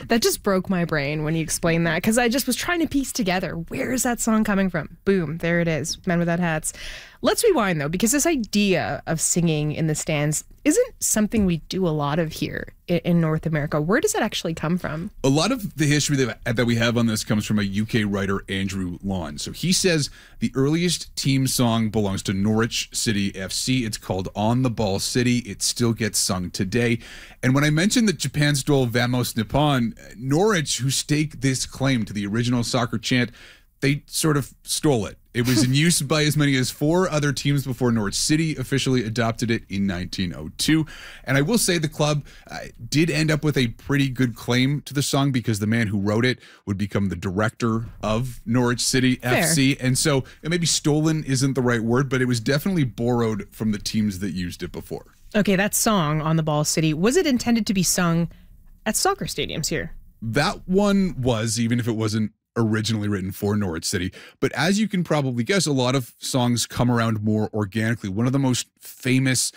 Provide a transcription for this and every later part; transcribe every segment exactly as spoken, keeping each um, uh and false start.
That just broke my brain when you explained that, because I just was trying to piece together, where is that song coming from? Boom, there it is, Men Without Hats. Let's rewind, though, because this idea of singing in the stands isn't something we do a lot of here in North America. Where does that actually come from? A lot of the history that, that we have on this comes from a U K writer, Andrew Lawn. So he says the earliest team song belongs to Norwich City F C. It's called On the Ball City. It still gets sung today. And when I mentioned that Japan stole Vamos Nippon, Norwich, who stake this claim to the original soccer chant, they sort of stole it. It was in use by as many as four other teams before Norwich City officially adopted it in nineteen oh two. And I will say the club uh, did end up with a pretty good claim to the song, because the man who wrote it would become the director of Norwich City Fair. F C. And so and maybe stolen isn't the right word, but it was definitely borrowed from the teams that used it before. Okay, that song, On the Ball City, was it intended to be sung at soccer stadiums here? That one was, even if it wasn't originally written for Norwich City. But as you can probably guess, a lot of songs come around more organically. One of the most famous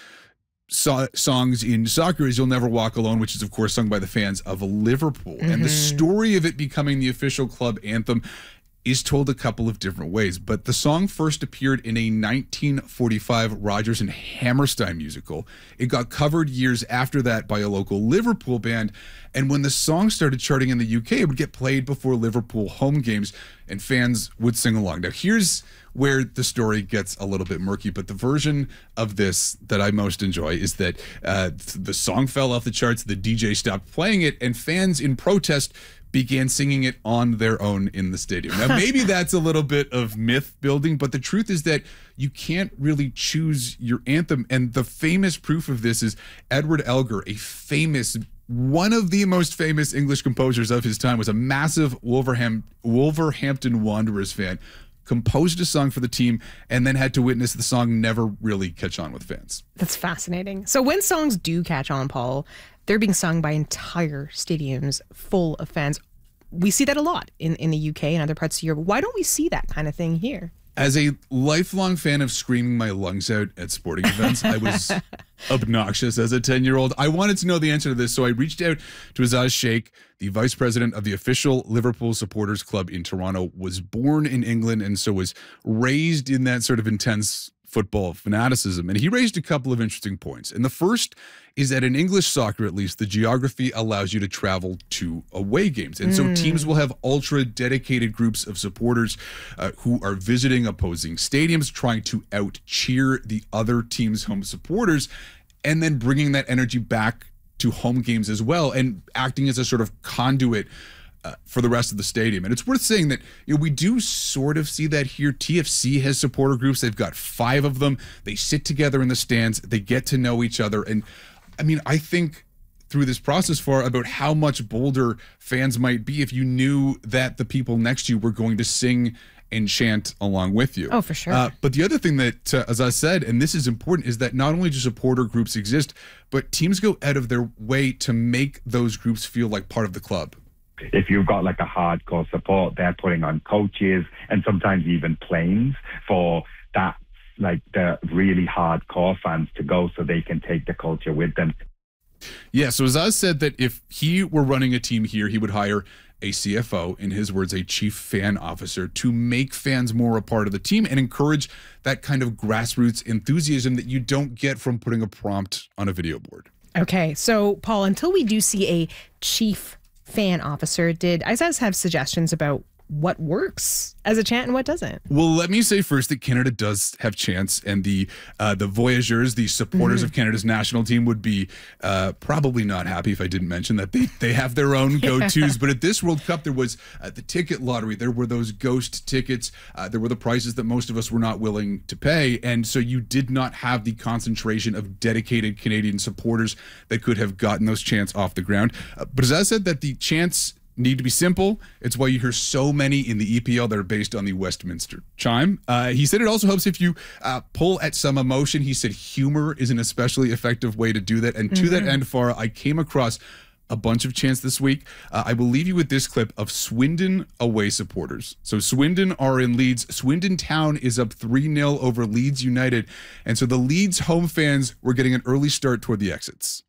so songs in soccer is You'll Never Walk Alone, which is, of course, sung by the fans of Liverpool. Mm-hmm. And the story of it becoming the official club anthem is told a couple of different ways. But the song first appeared in a nineteen forty-five Rodgers and Hammerstein musical. It got covered years after that by a local Liverpool band. And when the song started charting in the U K, it would get played before Liverpool home games, and fans would sing along. Now, here's where the story gets a little bit murky, but the version of this that I most enjoy is that uh, the song fell off the charts, the D J stopped playing it, and fans in protest began singing it on their own in the stadium. Now, maybe that's a little bit of myth building, but the truth is that you can't really choose your anthem. And the famous proof of this is Edward Elgar, a famous, one of the most famous English composers of his time, was a massive Wolverham, Wolverhampton Wanderers fan, composed a song for the team, and then had to witness the song never really catch on with fans. That's fascinating. So when songs do catch on, Paul, they're being sung by entire stadiums full of fans. We see that a lot in, in the U K and other parts of Europe. Why don't we see that kind of thing here? As a lifelong fan of screaming my lungs out at sporting events, I was obnoxious as a ten-year-old. I wanted to know the answer to this, so I reached out to Azaz Sheikh, the vice president of the official Liverpool Supporters Club in Toronto, was born in England and so was raised in that sort of intense football fanaticism. And he raised a couple of interesting points. And the first is that in English soccer, at least, the geography allows you to travel to away games. And mm. so teams will have ultra dedicated groups of supporters uh, who are visiting opposing stadiums, trying to out cheer the other team's home supporters, and then bringing that energy back to home games as well, and acting as a sort of conduit Uh, for the rest of the stadium. And it's worth saying that, you know, we do sort of see that here. T F C has supporter groups. They've got five of them. They sit together in the stands. They get to know each other. And I mean, I think through this process far about how much bolder fans might be if you knew that the people next to you were going to sing and chant along with you. Oh, for sure. Uh, but the other thing that, uh, as I said, and this is important, is that not only do supporter groups exist, but teams go out of their way to make those groups feel like part of the club. If you've got like a hardcore support, they're putting on coaches and sometimes even planes for that, like the really hardcore fans to go so they can take the culture with them. Yeah, so Azaz said that if he were running a team here, he would hire a C F O, in his words, a chief fan officer, to make fans more a part of the team and encourage that kind of grassroots enthusiasm that you don't get from putting a prompt on a video board. Okay, so Paul, until we do see a chief fan officer, did Azaz have suggestions about what works as a chant and what doesn't? Well, let me say first that Canada does have chants, and the uh, the Voyageurs, the supporters mm-hmm. of Canada's national team, would be uh, probably not happy if I didn't mention that they, they have their own go-tos. Yeah. But at this World Cup, there was uh, the ticket lottery. There were those ghost tickets. Uh, there were the prices that most of us were not willing to pay. And so you did not have the concentration of dedicated Canadian supporters that could have gotten those chants off the ground. Uh, but as I said, that the chants need to be simple. It's why you hear so many in the E P L that are based on the Westminster chime. Uh, he said it also helps if you uh, pull at some emotion. He said humor is an especially effective way to do that. And to mm-hmm. that end, Farah, I came across a bunch of chants this week. Uh, I will leave you with this clip of Swindon away supporters. So Swindon are in Leeds. Swindon Town is up three nil over Leeds United. And so the Leeds home fans were getting an early start toward the exits.